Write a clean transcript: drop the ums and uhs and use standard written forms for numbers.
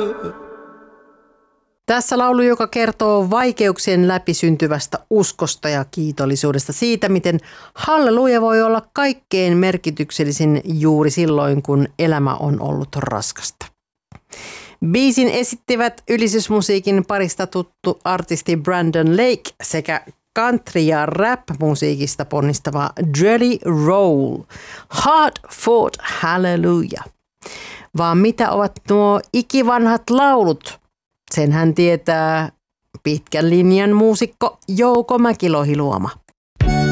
Tässä laulu, joka kertoo vaikeuksien läpi syntyvästä uskosta ja kiitollisuudesta siitä, miten halleluja voi olla kaikkein merkityksellisin juuri silloin, kun elämä on ollut raskasta. Biisin esittivät ylistysmusiikin parista tuttu artisti Brandon Lake sekä country- ja rap-musiikista ponnistava Jelly Roll. Hard Fought Hallelujah. Vaan mitä ovat nuo ikivanhat laulut? Sen hän tietää pitkän linjan muusikko Jouko Mäkilohiluoma.